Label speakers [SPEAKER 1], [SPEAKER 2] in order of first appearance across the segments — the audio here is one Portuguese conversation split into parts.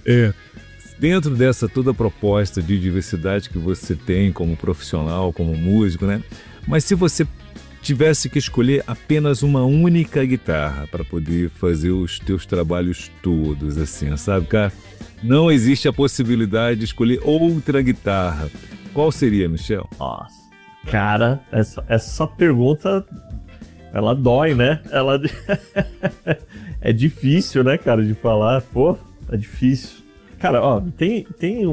[SPEAKER 1] É, dentro dessa toda proposta de diversidade que você tem como profissional, como músico, né? Mas se você tivesse que escolher apenas uma única guitarra para poder fazer os teus trabalhos todos, assim, sabe, cara? Não existe a possibilidade de escolher outra guitarra. Qual seria, Michel?
[SPEAKER 2] Nossa, cara, essa pergunta, ela dói, né? Ela é difícil, né, cara, de falar. Pô, é difícil. Cara, ó, tem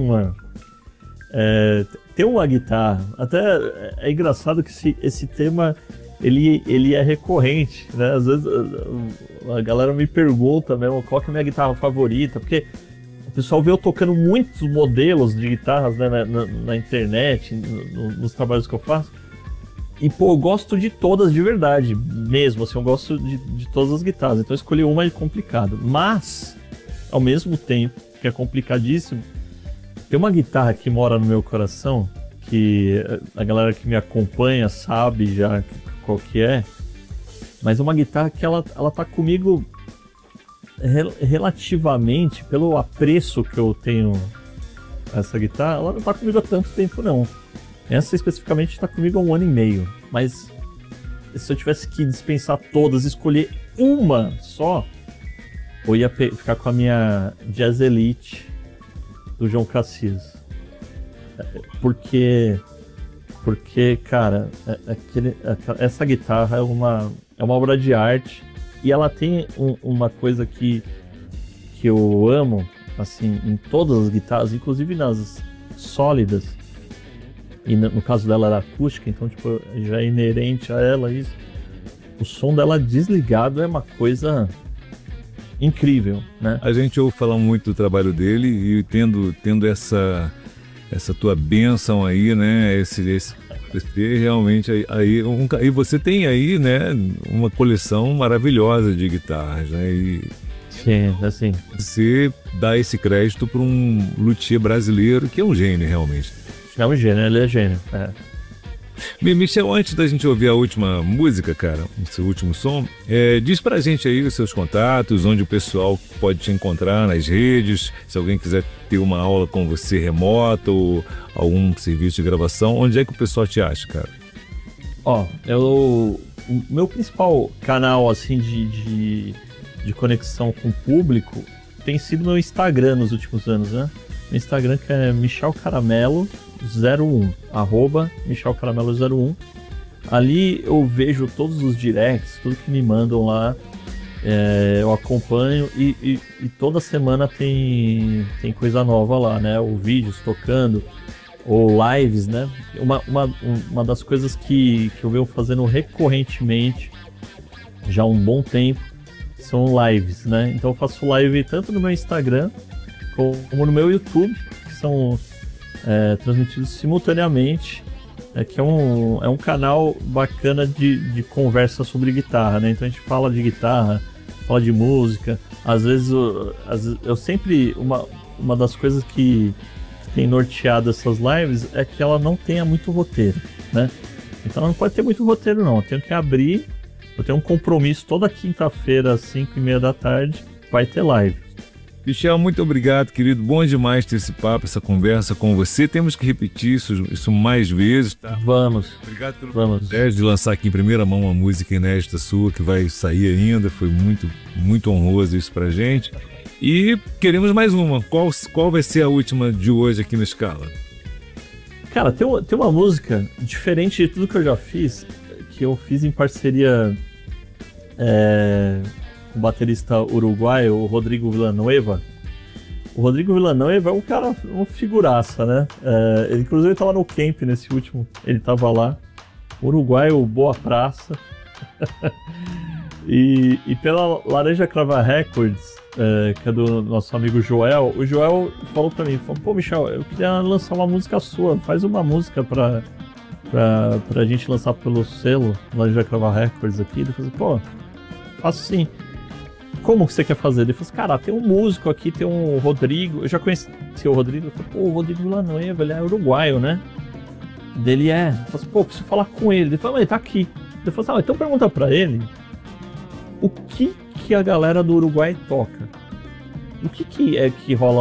[SPEAKER 2] uma guitarra. Até é engraçado que esse tema ele é recorrente, né? Às vezes a galera me pergunta mesmo qual que é a minha guitarra favorita, porque o pessoal vê eu tocando muitos modelos de guitarras, né, na internet, nos trabalhos que eu faço. E, pô, eu gosto de todas de verdade, mesmo, assim, eu gosto de todas as guitarras. Então eu escolhi uma é complicado. Mas, ao mesmo tempo, que é complicadíssimo, tem uma guitarra que mora no meu coração, que a galera que me acompanha sabe já qual que é, mas é uma guitarra que ela tá comigo relativamente, pelo apreço que eu tenho a essa guitarra, ela não tá comigo há tanto tempo não. Essa especificamente tá comigo há 1 ano e meio, mas se eu tivesse que dispensar todas, escolher uma só, eu ia ficar com a minha Jazz Elite do João Cassias. Porque, cara, essa guitarra é uma obra de arte e ela tem uma coisa que eu amo, assim, em todas as guitarras, inclusive nas sólidas, e no caso dela era acústica, então tipo, já é inerente a ela isso. O som dela desligado é uma coisa incrível, né?
[SPEAKER 1] A gente ouve falar muito do trabalho dele e tendo essa tua bênção aí, né? Esse realmente aí você tem aí, né? Uma coleção maravilhosa de guitarras, né? E
[SPEAKER 2] sim, assim.
[SPEAKER 1] você dá esse crédito para um luthier brasileiro que é um gênio realmente.
[SPEAKER 2] É um gênio, ele é gênio. É.
[SPEAKER 1] Michel, antes da gente ouvir a última música, cara, o seu último som, diz pra gente aí os seus contatos, onde o pessoal pode te encontrar nas redes, se alguém quiser ter uma aula com você remota ou algum serviço de gravação, onde é que o pessoal te acha, cara?
[SPEAKER 2] Ó, o meu principal canal, assim, de conexão com o público tem sido meu Instagram nos últimos anos, né? Meu Instagram que é Michel Caramelo 01, Michel Caramelo 01. Ali eu vejo todos os directs, tudo que me mandam lá, eu acompanho e toda semana tem coisa nova lá, né? Ou vídeos tocando, ou lives, né? Uma das coisas que eu venho fazendo recorrentemente, já há um bom tempo, são lives, né? Então eu faço live tanto no meu Instagram como no meu YouTube, que são transmitidos simultaneamente, que é um canal bacana de conversa sobre guitarra, né? Então a gente fala de guitarra, fala de música, às vezes eu sempre, uma das coisas que tem norteado essas lives é que ela não tenha muito roteiro, né? Então ela não pode ter muito roteiro não, eu tenho que abrir, eu tenho um compromisso toda quinta-feira às 5:30 da tarde, vai ter live.
[SPEAKER 1] Michel, muito obrigado, querido. Bom demais ter esse papo, essa conversa com você. Temos que repetir isso mais vezes, tá?
[SPEAKER 2] Vamos.
[SPEAKER 1] Obrigado pelo privilégio de lançar aqui em primeira mão uma música inédita sua, que vai sair ainda. Foi muito, muito honroso isso pra gente. E queremos mais uma. Qual vai ser a última de hoje aqui na Escala?
[SPEAKER 2] Cara, tem uma música diferente de tudo que eu já fiz, que eu fiz em parceria com o baterista uruguaio, o Rodrigo Villanueva. O Rodrigo Villanueva é um cara, uma figuraça, né? Ele, inclusive, estava no camp nesse último, ele estava lá. Uruguaio, boa praça. e pela Laranja Crava Records, que é do nosso amigo Joel, o Joel falou pra mim, pô, Michel, eu queria lançar uma música sua, faz uma música pra gente lançar pelo selo Laranja Crava Records aqui. Ele falou, pô, faço sim. Como que você quer fazer? Ele falou assim, cara, tem um músico aqui, tem um Rodrigo, eu já conheci o Rodrigo. Eu falei, pô, o Rodrigo Villanueva, ele é uruguaio, né? Dele é. Eu falei assim, pô, preciso falar com ele. Ele falou, mas ele tá aqui. Ele falou assim, então pergunta pra ele o que a galera do Uruguai toca. O que é que rola